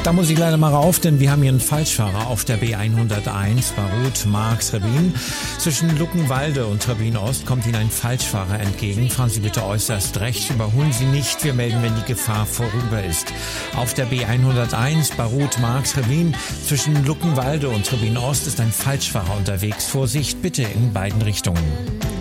Da muss ich leider mal rauf, denn wir haben hier einen Falschfahrer auf der B101 Baruth-Marx-Trebin. Zwischen Luckenwalde und Trebin-Ost kommt Ihnen ein Falschfahrer entgegen. Fahren Sie bitte äußerst rechts, überholen Sie nicht. Wir melden, wenn die Gefahr vorüber ist. Auf der B101 Baruth-Marx-Trebin zwischen Luckenwalde und Trebin-Ost ist ein Falschfahrer unterwegs. Vorsicht bitte in beiden Richtungen.